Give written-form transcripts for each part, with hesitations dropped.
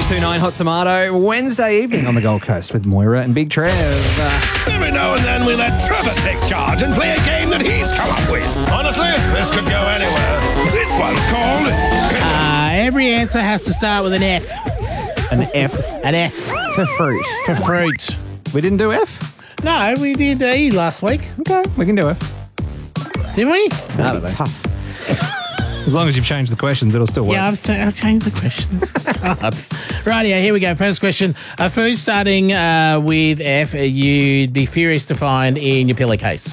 1029 Hot Tomato, Wednesday evening on the Gold Coast with Moira and Big Trev. Every now and then we let Trevor take charge and play a game that he's come up with. Honestly, this could go anywhere. This one's called... Every answer has to start with an F. An F. An F. For fruit. For fruit. We didn't do F? No, we did E last week. Okay, we can do F. Didn't we? I don't know. Tough. As long as you've changed the questions, it'll still work. Yeah, I've changed the questions. Rightio, here we go. First question. A food starting with F you'd be furious to find in your pillowcase.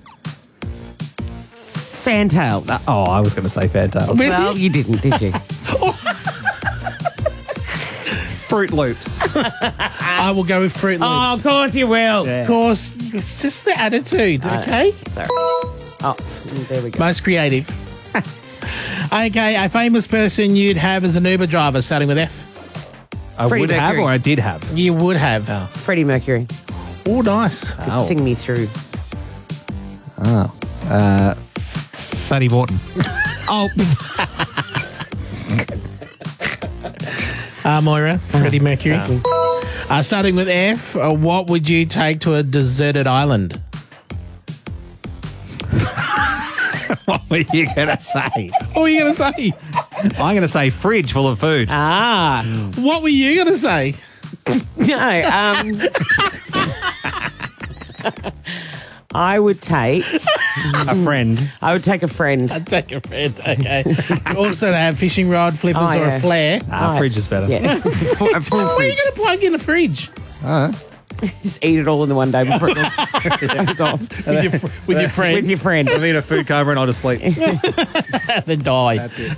Fantails. Oh, I was going to say Fantails. Really? Well, you didn't, did you? Fruit Loops. I will go with Fruit Loops. Oh, of course you will. Of course. It's just the attitude, okay? Sorry. Oh, there we go. Most creative. Okay, a famous person you'd have as an Uber driver starting with F. I Freddie would have Mercury. or I did have? You would have. Freddie Mercury. Oh, nice. Ow. Sing me through. Fatty Morton. Oh, Moira, Freddie Mercury. Starting with F, what would you take to a deserted island? What were you going to say? What were you going to say? I'm going to say fridge full of food. What were you going to say? no. I would take A friend. I would take a friend. I'd take a friend, okay. You also have fishing rod, flippers, Oh, or yeah. a flare. Fridge is better. Yeah. A full What are you fridge. going to plug in the fridge? Just eat it all in the one day before it goes off. With your friend? With your friend. I need a food cover and I'll just sleep. Then die. That's it.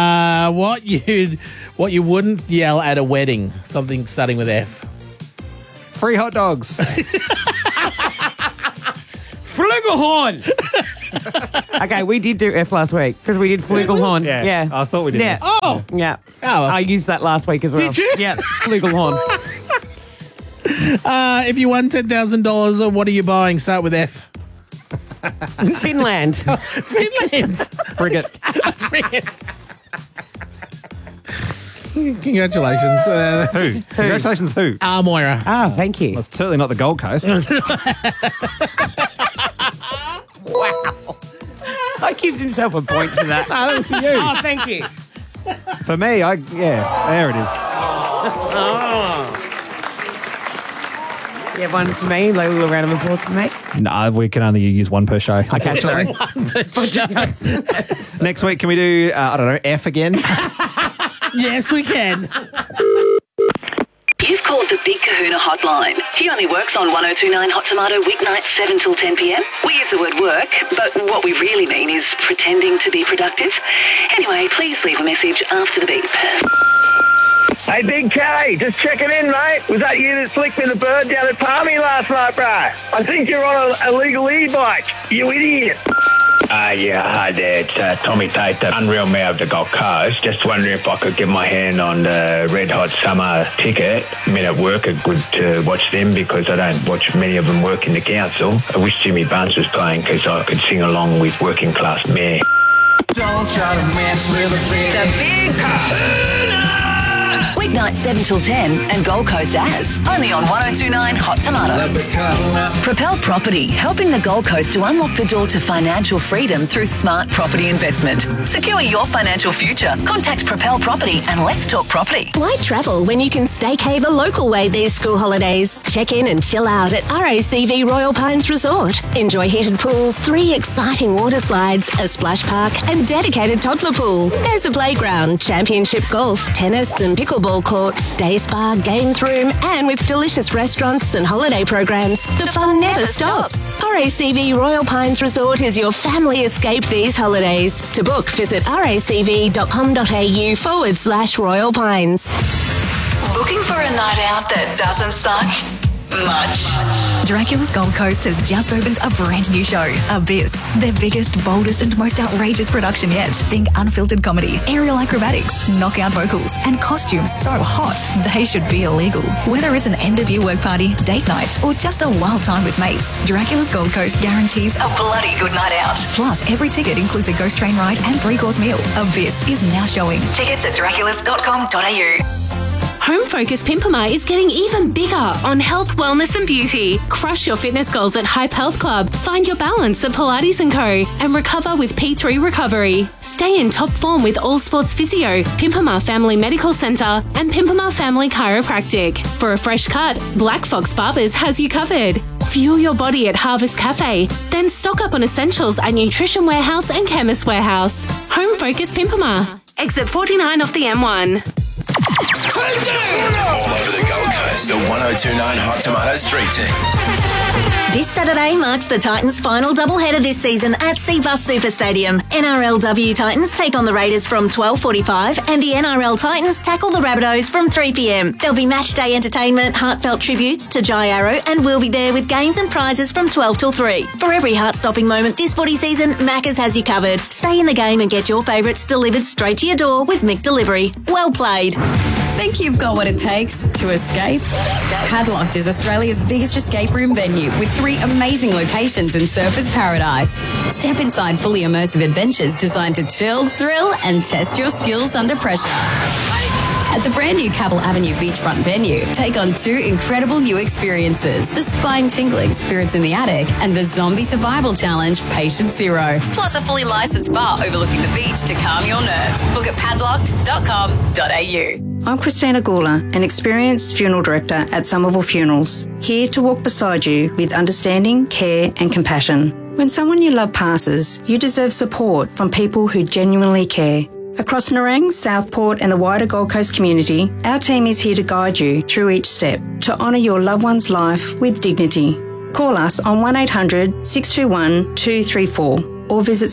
What you wouldn't yell at a wedding? Something starting with F. Free hot dogs. Flugelhorn. Okay, we did do F last week because we did Flugelhorn. Yeah. I thought we did. Yeah. Oh, Yeah. Oh. I used that last week as well. Did you? Yeah. Flugelhorn. if you won $10,000, what are you buying? Start with F. Finland. Finland. Frigate. Frigate. Congratulations. Who? Congratulations, who? Moira. Ah, thank you. That's certainly not the Gold Coast. Wow. He gives himself a point for that. No, that was for you. Oh, thank you. For me, there it is. Yeah, one for me. A little round of applause for me. No, we can only use one per show. Okay, sorry. Next week, can we do, I don't know, F again? Yes, we can. You've called the Big Kahuna hotline. He only works on 1029 Hot Tomato weeknights 7 till 10 p.m. We use the word work, but what we really mean is pretending to be productive. Anyway, please leave a message after the beep. Hey, Big K, just checking in, mate. Was that you that flicked me the bird down at Palmy last night, bro? I think you're on a illegal e-bike, you idiot. Yeah, hi there. It's Tommy Tate, the Unreal Mayor of the Gold Coast. Just wondering if I could get my hand on the Red Hot Summer ticket. Men at work are good to watch them because I don't watch many of them work in the council. I wish Jimmy Barnes was playing because I could sing along with Working Class Mayor. Don't try to mess with a big... The Big Kahuna! Weeknight 7 till 10 and Gold Coast as. Only on 1029 Hot Tomato. Propel Property, helping the Gold Coast to unlock the door to financial freedom through smart property investment. Secure your financial future. Contact Propel Property and let's talk property. Why travel when you can staycay the local way these school holidays? Check in and chill out at RACV Royal Pines Resort. Enjoy heated pools, 3 exciting water slides, a splash park and dedicated toddler pool. There's a playground, championship golf, tennis and pickleball courts, day spa, games room and with delicious restaurants and holiday programs, the fun never stops. RACV Royal Pines Resort is your family escape these holidays. To book, visit racv.com.au/Royal Pines. Looking for a night out that doesn't suck? Much. Dracula's Gold Coast has just opened a brand new show, Abyss. Their biggest, boldest and most outrageous production yet. Think unfiltered comedy, aerial acrobatics, knockout vocals and costumes so hot they should be illegal. Whether it's an end-of-year work party, date night or just a wild time with mates, Dracula's Gold Coast guarantees A bloody good night out. Plus, every ticket includes a ghost train ride and 3-course meal. Abyss is now showing. Tickets at draculas.com.au. Home Focus Pimpama is getting even bigger on health, wellness and beauty. Crush your fitness goals at Hype Health Club, find your balance at Pilates & Co and recover with P3 Recovery. Stay in top form with All Sports Physio, Pimpama Family Medical Centre and Pimpama Family Chiropractic. For a fresh cut, Black Fox Barbers has you covered. Fuel your body at Harvest Cafe, then stock up on essentials at Nutrition Warehouse and Chemist Warehouse. Home Focus Pimpama. Exit 49 off the M1. All over the Gold Coast, the 1029 Hot Tomato Street Team. This Saturday marks the Titans' final doubleheader this season at Cbus Super Stadium. NRLW Titans take on the Raiders from 12:45 and the NRL Titans tackle the Rabbitohs from 3 p.m. There'll be match day entertainment, heartfelt tributes to Jai Arrow, and we'll be there with games and prizes from 12 till 3. For every heart-stopping moment this footy season, Macca's has you covered. Stay in the game and get your favourites delivered straight to your door with McDelivery. Well played. Think you've got what it takes to escape? Padlocked is Australia's biggest escape room venue with 3 amazing locations in Surfers Paradise. Step inside fully immersive adventures designed to chill, thrill and test your skills under pressure. At the brand new Cavill Avenue beachfront venue, take on 2 incredible new experiences, the spine-tingling Spirits in the Attic and the Zombie Survival Challenge Patient Zero. Plus a fully licensed bar overlooking the beach to calm your nerves. Book at padlocked.com.au. I'm Christina Gula, an experienced funeral director at Somerville Funerals, here to walk beside you with understanding, care and compassion. When someone you love passes, you deserve support from people who genuinely care. Across Nerang, Southport and the wider Gold Coast community, our team is here to guide you through each step to honour your loved one's life with dignity. Call us on 1800 621 234 or visit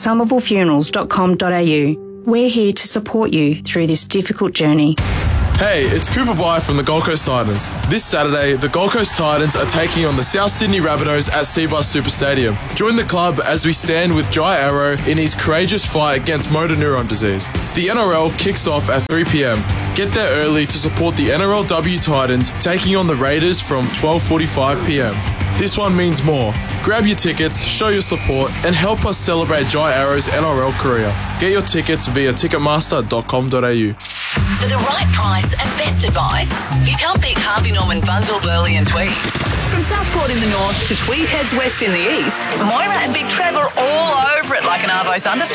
somervillefunerals.com.au. We're here to support you through this difficult journey. Hey, it's Cooper Bye from the Gold Coast Titans. This Saturday, the Gold Coast Titans are taking on the South Sydney Rabbitohs at Cbus Super Stadium. Join the club as we stand with Jai Arrow in his courageous fight against motor neuron disease. The NRL kicks off at 3 p.m. Get there early to support the NRLW Titans taking on the Raiders from 12:45 p.m. This one means more. Grab your tickets, show your support, and help us celebrate Jai Arrow's NRL career. Get your tickets via ticketmaster.com.au. For the right price and best advice, you can't beat Harvey Norman Bundle, Burleigh and Tweed. From Southport in the north to Tweed heads west in the east, Moira and Big Trevor all over it like an Arvo thunderstorm.